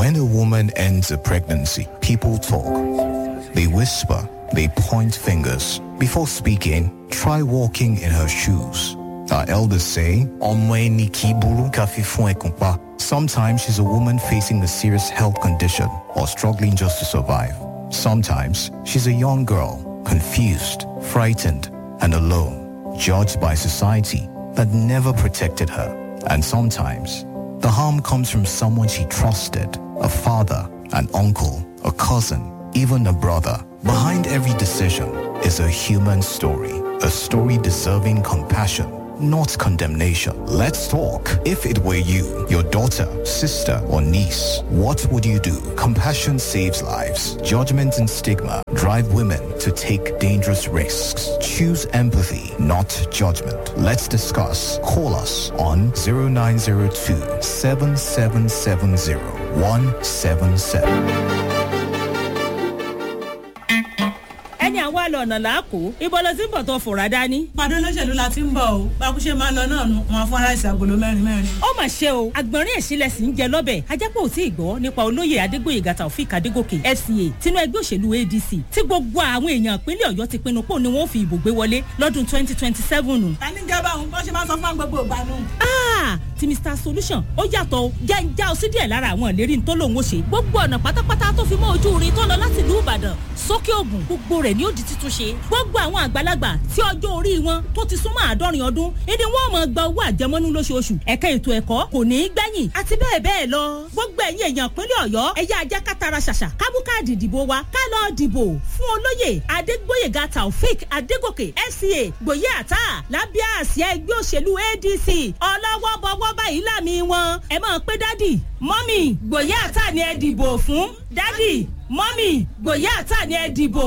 When a woman ends a pregnancy, people talk. They whisper, they point fingers. Before speaking, try walking in her shoes. Our elders say, sometimes she's a woman facing a serious health condition or struggling just to survive. Sometimes she's a young girl, confused, frightened, and alone, judged by society that never protected her. And sometimes the harm comes from someone she trusted, a father, an uncle, a cousin, even a brother. Behind every decision is a human story, a story deserving compassion, not condemnation. Let's talk. If it were you, your daughter, sister, or niece, what would you do? Compassion saves lives. Judgment and stigma drive women to take dangerous risks. Choose empathy, not judgment. Let's discuss. Call us on 0902 7770 177. ẹni àwa lọ ọ̀nà làákò ibo ló ti ń bọ̀ tó fòrà dání. pàdé olóṣèlú la ti ń bọ̀ o bákúṣe máa ń lọ náà nu wọn fún aláìsàn agolo mẹ́rin. ó mà ṣe o àgbọ̀nrín èsìlẹ̀ sì ń jẹ lọ́bẹ̀ ajápọ̀ ò tí ì gbọ́ nípa olóyè adégbòyègà Taofik Adégòkè FCA tinú ẹgbẹ́ òṣèlú ADC tí gbogbo àwọn èèyàn ìpínlẹ̀ Ọ̀yọ́ ti pinnu pò ní wọ́n fi ìbò gbé wọlé lọ́dún 2027 nù. ta ní jábá òun bó ṣe máa sọ fún gbogbo ìgbà nù. ti Mr Solution ó yàtọ̀ o jẹ́ ọ sí díẹ̀ lára àwọn ìlérí tó lòun ó ṣe gbogbo ọ̀nà pátápátá tó fi mọ́ ojú irin tó lọ láti ìlú Ìbàdàn sókè Ògùn gbogbo rẹ̀ ni ó di títún ṣe gbogbo àwọn àgbàlagbà tí ọjọ́ orí wọn tó ti súnmọ́ 70 ọdún ìdí wọn máa gba owó àjẹmọ́nú lóṣooṣù ẹ̀ka ètò ẹ̀kọ́ kò ní í gbẹ̀yìn àti bẹ́ẹ̀ bẹ́ẹ̀ lọ gbogbo ẹ̀yin èèyàn ìpínlẹ̀ Ọ̀yọ́ ẹ̀yà ajá kátara ṣàṣà kábúkáàdì ìdìbò wa ká lọ dìbò fún olóyè Adégbóyèga Taofik Adégòkè FCA gbòye àtà lábẹ́ àsíá ẹgbẹ́ òṣèlú ADC ọlọ́wọ́ bọ́wọ́ báyìí lámì wọn ẹ máa pé dádì mọ́mì gbòye àtà ni ẹ dìbò fún dádì mọ́mì gbòye àtà ni ẹ dìbò